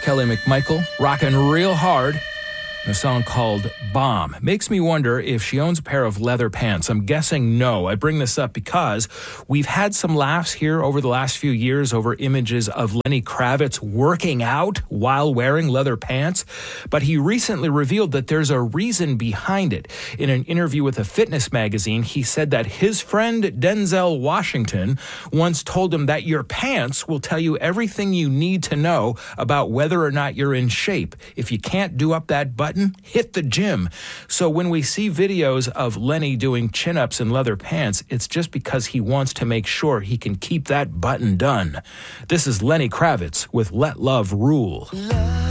Kelly McMichael, rocking real hard. A song called Bomb. Makes me wonder if she owns a pair of leather pants. I'm guessing no. I bring this up because we've had some laughs here over the last few years over images of Lenny Kravitz working out while wearing leather pants. But he recently revealed that there's a reason behind it. In an interview with a fitness magazine, he said that his friend Denzel Washington once told him that your pants will tell you everything you need to know about whether or not you're in shape. If you can't do up that button, hit the gym. So when we see videos of Lenny doing chin-ups in leather pants, it's just because he wants to make sure he can keep that button done. This is Lenny Kravitz with Let Love Rule.